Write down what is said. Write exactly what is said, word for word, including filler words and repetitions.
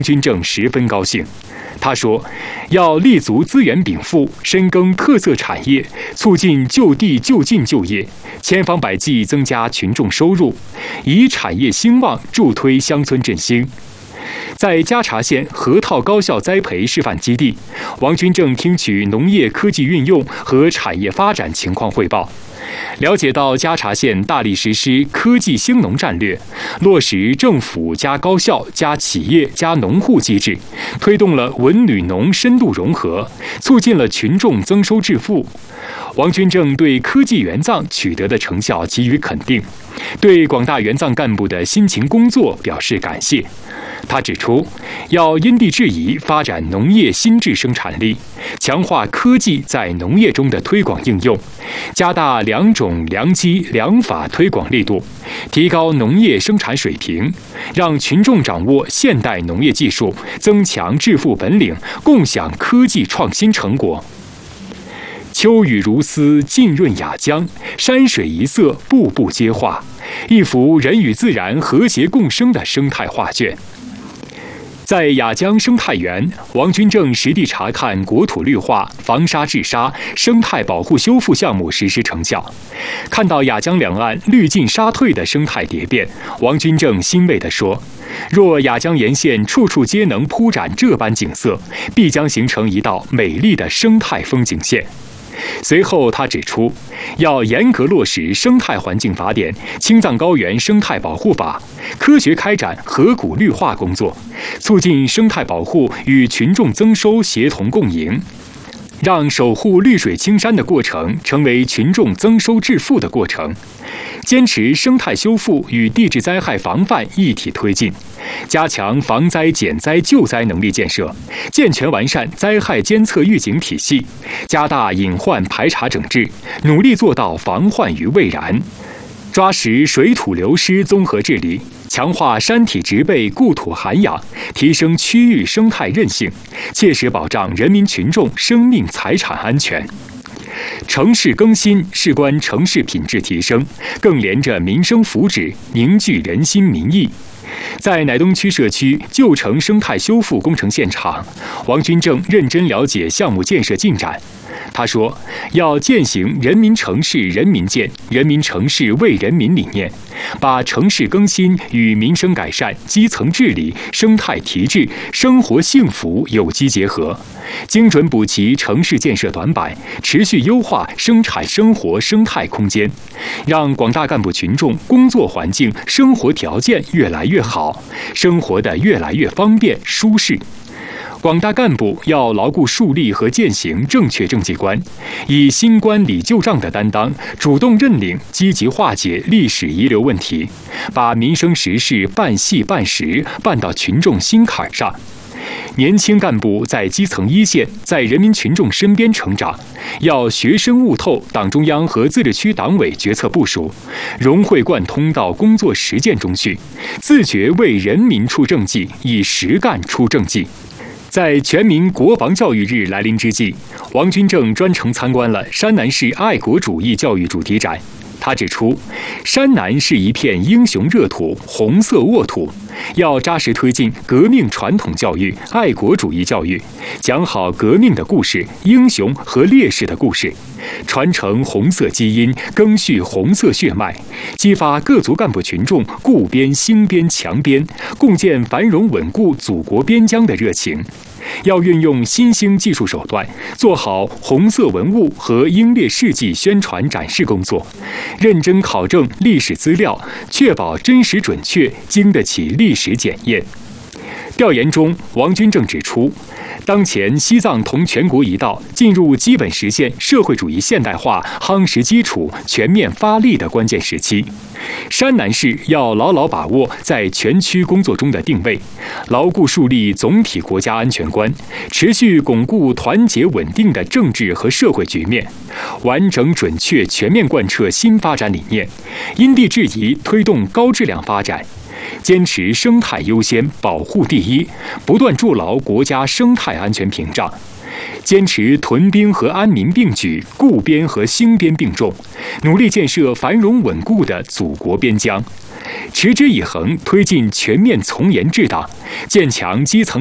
军正十分高兴。他说，要立足资源禀赋，深耕特色产业，促进就地就近就业，千方百计增加群众收入，以产业兴旺助推乡村振兴。在嘉茶县河套高校栽培示范基地，王军正听取农业科技运用和产业发展情况汇报，了解到嘉茶县大力实施科技兴农战略，落实政府加高校加企业加农户机制，推动了文旅农深度融合，促进了群众增收致富。王军正对科技援藏取得的成效给予肯定，对广大援藏干部的辛勤工作表示感谢。他指出，要因地制宜发展农业新质生产力，强化科技在农业中的推广应用，加大良种良机良法推广力度，提高农业生产水平，让群众掌握现代农业技术，增强致富本领，共享科技创新成果。秋雨如丝，浸润雅江，山水一色，步步皆画，一幅人与自然和谐共生的生态画卷。在雅江生态园，王军正实地查看国土绿化、防沙治沙、生态保护修复项目实施成效，看到雅江两岸绿尽沙退的生态蝶变，王军正欣慰地说：“若雅江沿线处处皆能铺展这般景色，必将形成一道美丽的生态风景线。”随后，他指出，要严格落实《生态环境法典》《青藏高原生态保护法》，科学开展河谷绿化工作，促进生态保护与群众增收协同共赢，让守护绿水青山的过程成为群众增收致富的过程。坚持生态修复与地质灾害防范一体推进，加强防灾减灾救灾能力建设，健全完善灾害监测预警体系，加大隐患排查整治，努力做到防患于未然。抓实水土流失综合治理，强化山体植被固土涵养，提升区域生态韧性，切实保障人民群众生命财产安全。城市更新事关城市品质提升，更连着民生福祉，凝聚人心民意。在乃东区社区旧城生态修复工程现场，王军正认真了解项目建设进展。他说，要践行人民城市人民建、人民城市为人民理念，把城市更新与民生改善、基层治理、生态提质、生活幸福有机结合，精准补齐城市建设短板，持续优化生产生活生态空间，让广大干部群众工作环境、生活条件越来越好，生活得越来越方便舒适。广大干部要牢固树立和践行正确政绩观，以新官理旧账的担当，主动认领，积极化解历史遗留问题，把民生实事办细办实，办到群众心坎上。年轻干部在基层一线，在人民群众身边成长，要学深悟透党中央和自治区党委决策部署，融会贯通到工作实践中去，自觉为人民出政绩，以实干出政绩。在全民国防教育日来临之际，王军正专程参观了山南市爱国主义教育主题展。他指出，山南是一片英雄热土、红色沃土，要扎实推进革命传统教育、爱国主义教育，讲好革命的故事、英雄和烈士的故事，传承红色基因，赓续红色血脉，激发各族干部群众固边兴边强边，共建繁荣稳固祖国边疆的热情。要运用新兴技术手段，做好红色文物和英烈事迹宣传展示工作，认真考证历史资料，确保真实准确，经得起历史检验。调研中，王军正指出，当前西藏同全国一道进入基本实现社会主义现代化夯实基础、全面发力的关键时期。山南市要牢牢把握在全区工作中的定位，牢固树立总体国家安全观，持续巩固团结稳定的政治和社会局面，完整准确全面贯彻新发展理念，因地制宜推动高质量发展。坚持生态优先、保护第一，不断筑牢国家生态安全屏障；坚持屯兵和安民并举、固边和兴边并重，努力建设繁荣稳固的祖国边疆； 持之以恒推进全面从严治党，建强基层